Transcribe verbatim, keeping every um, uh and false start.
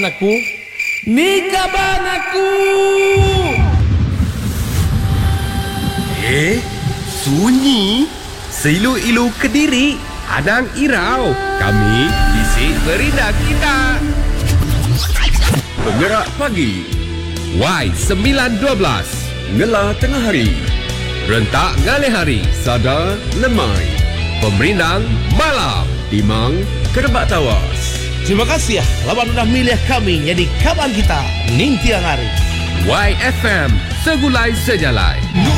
Aku ni kaban aku. Eh, sunyi. Seilu-ilu Kediri, Adang Irau. Kami bisik berindah kita. Penggerak pagi, Y sembilan dua belas. ngelah tengah hari, Rentak ngalih hari. sadar lemai, Pemerindang malam. timang kerebak tawas. Terima kasih ya lawan sudah milih kami jadi kawan kita ning tiang hari. Y F M, segulai sejalai.